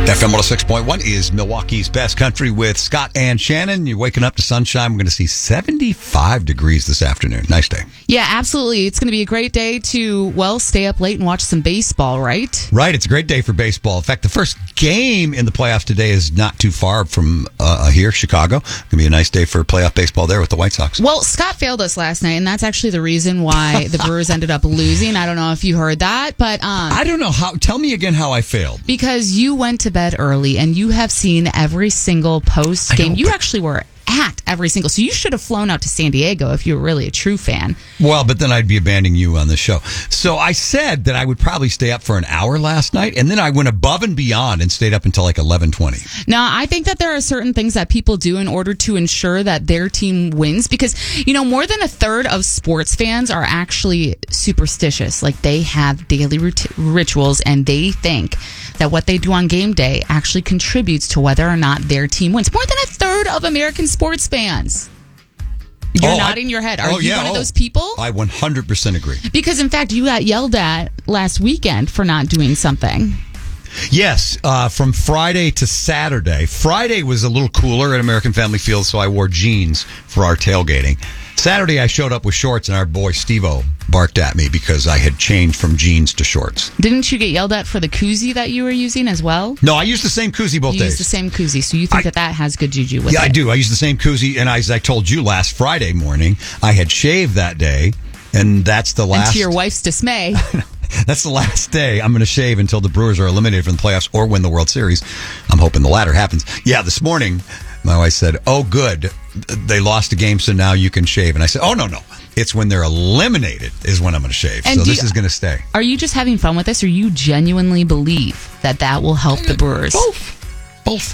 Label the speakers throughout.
Speaker 1: FM 106.1 is Milwaukee's best country with Scott and Shannon. You're waking up to sunshine. We're going to see 75 degrees this afternoon. Nice day.
Speaker 2: Yeah, absolutely. It's going to be a great day to, stay up late and watch some baseball, right?
Speaker 1: Right. It's a great day for baseball. In fact, the first game in the playoffs today is not too far from here, Chicago. Going to be a nice day for playoff baseball there with the White Sox.
Speaker 2: Well, Scott failed us last night, and that's actually the reason why the Brewers ended up losing. I don't know if you heard that, but...
Speaker 1: I don't know how... Tell me again how I failed.
Speaker 2: Because you went to bed early, and you have seen every single post-game. You actually were at every single... So you should have flown out to San Diego if you were really a true fan.
Speaker 1: Well, but then I'd be abandoning you on the show. So I said that I would probably stay up for an hour last night, and then I went above and beyond and stayed up until like 11:20.
Speaker 2: Now, I think that there are certain things that people do in order to ensure that their team wins, because, more than a third of sports fans are actually superstitious. Like, they have daily rituals, and they think that what they do on game day actually contributes to whether or not their team wins. More than a third of American sports fans. You're nodding your head. Are you one of those people?
Speaker 1: I 100% agree.
Speaker 2: Because, in fact, you got yelled at last weekend for not doing something.
Speaker 1: Yes, from Friday to Saturday. Friday was a little cooler at American Family Field, so I wore jeans for our tailgating. Saturday, I showed up with shorts, and our boy Steve-O barked at me because I had changed from jeans to shorts.
Speaker 2: Didn't you get yelled at for the koozie that you were using as well?
Speaker 1: No, I used the same koozie both days.
Speaker 2: You used the same koozie, so you think that has good juju with it?
Speaker 1: Yeah, I do. I used the same koozie, and as I told you last Friday morning, I had shaved that day, and that's the last...
Speaker 2: And to your wife's dismay...
Speaker 1: That's the last day I'm going to shave until the Brewers are eliminated from the playoffs or win the World Series. I'm hoping the latter happens. Yeah, this morning, my wife said, "Oh, good. They lost a game, so now you can shave." And I said, "Oh, no. It's when they're eliminated is when I'm going to shave." And so this is going to stay.
Speaker 2: Are you just having fun with this, or you genuinely believe that will help the Brewers?
Speaker 1: Both.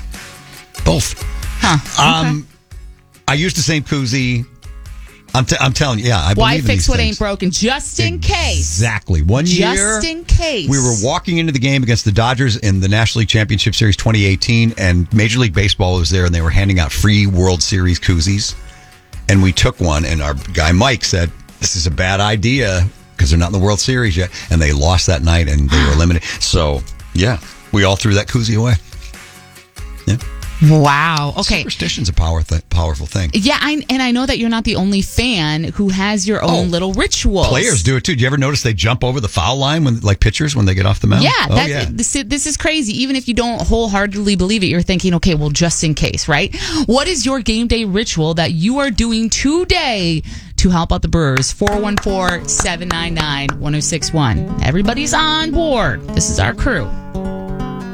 Speaker 2: Huh. Okay.
Speaker 1: I used the same koozie. I'm telling you, I believe
Speaker 2: Why
Speaker 1: in
Speaker 2: fix
Speaker 1: these
Speaker 2: what
Speaker 1: things.
Speaker 2: ain't broken? Just in case.
Speaker 1: Exactly. One year.
Speaker 2: Just in case.
Speaker 1: We were walking into the game against the Dodgers in the National League Championship Series 2018, and Major League Baseball was there, and they were handing out free World Series koozies. And we took one, and our guy Mike said, "This is a bad idea because they're not in the World Series yet." And they lost that night, and they were eliminated. So, yeah, we all threw that koozie away. Yeah.
Speaker 2: Wow. Okay.
Speaker 1: Superstition's a powerful thing.
Speaker 2: Yeah, I know that you're not the only fan who has your own little rituals.
Speaker 1: Players do it too. Do you ever notice they jump over the foul line when, like pitchers, when they get off the mound?
Speaker 2: Yeah. This is crazy. Even if you don't wholeheartedly believe it, you're thinking, okay, well, just in case, right? What is your game day ritual that you are doing today to help out the Brewers? 414-799-1061. Everybody's on board. This is our crew.